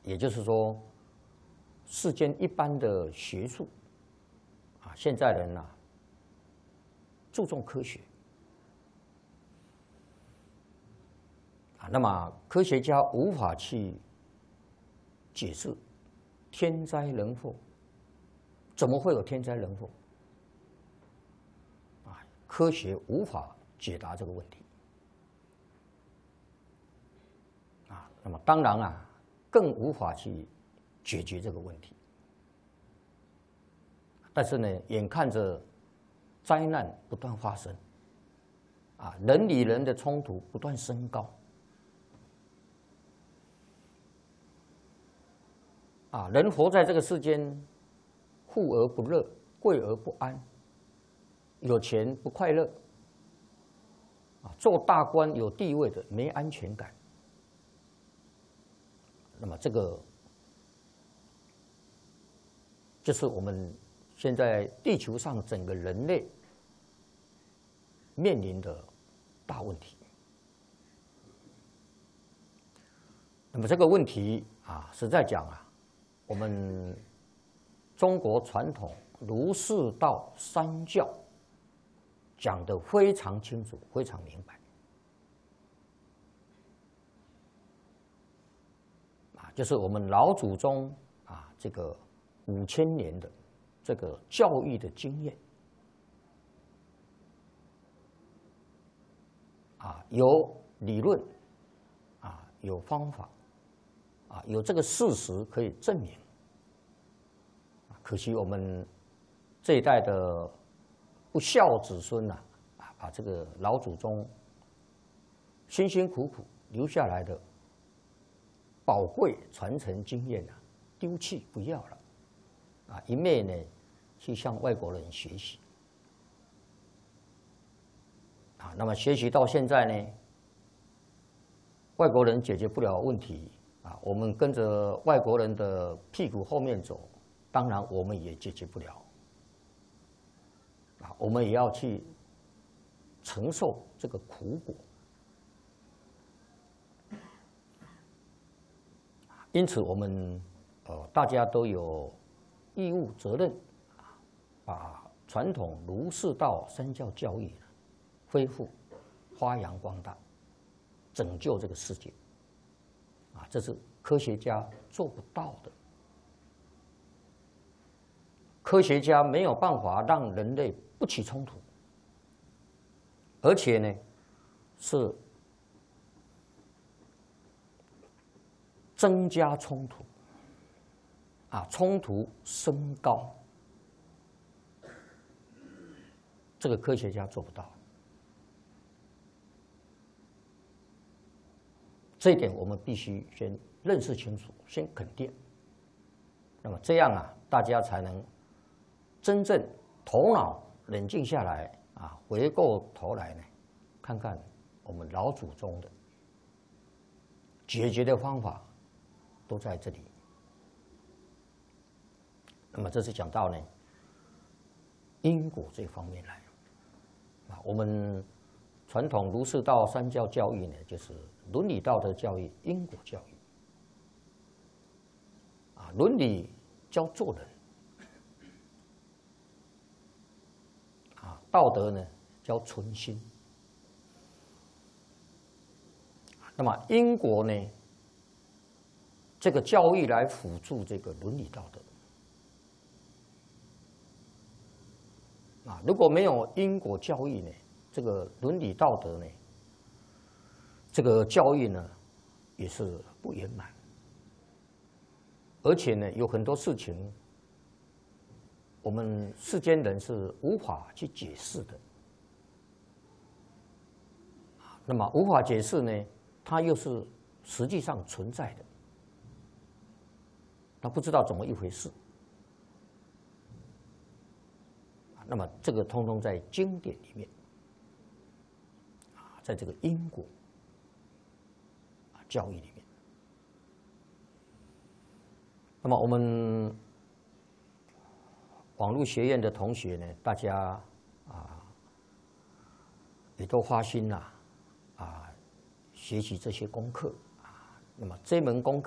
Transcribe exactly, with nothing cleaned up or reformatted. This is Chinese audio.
也就是说，世间一般的学术啊，现在人呐、啊、注重科学啊，那么科学家无法去解释天灾人祸，怎么会有天灾人祸？啊，科学无法解答这个问题。啊，那么当然啊，更无法去解决这个问题。但是呢，眼看着灾难不断发生，啊，人与人的冲突不断升高，啊，人活在这个世间，富而不乐，贵而不安，有钱不快乐，啊，做大官有地位的没安全感。那么这个就是我们现在地球上整个人类面临的大问题。那么这个问题啊，实在讲啊，我们中国传统儒释道三教讲得非常清楚，非常明白。啊，就是我们老祖宗啊，这个五千年的这个教育的经验啊，有理论啊，有方法啊，有这个事实可以证明。可惜我们这一代的不孝子孙呐，啊，把这个老祖宗辛辛苦苦留下来的宝贵传承经验啊，丢弃不要了，啊，一昧呢去向外国人学习，啊，那么学习到现在呢，外国人解决不了问题啊，我们跟着外国人的屁股后面走，当然我们也解决不了，啊，我们也要去承受这个苦果。因此，我们呃大家都有义务责任啊，把传统儒释道三教教育恢复、发扬光大，拯救这个世界。啊，这是科学家做不到的。科学家没有办法让人类不起冲突，而且呢，是增加冲突，啊，冲突升高，这个科学家做不到。这一点我们必须先认识清楚，先肯定。那么这样啊，大家才能真正头脑冷静下来啊，回过头来呢，看看我们老祖宗的解决的方法都在这里。那么这是讲到呢因果这方面来啊，我们传统儒释道三教教育呢，就是伦理道德教育、因果教育。啊，伦理教做人，啊，道德呢教存心。那么因果呢，这个教育来辅助这个伦理道德。啊，如果没有因果教育呢，这个伦理道德呢，这个教育呢也是不圆满，而且呢有很多事情，我们世间人是无法去解释的。那么无法解释呢，它又是实际上存在的，他不知道怎么一回事。那么这个通通在经典里面，啊，在这个因果啊教育里面。那么我们网络学院的同学呢，大家啊也都花心呐，啊学习这些功课啊。那么这门功课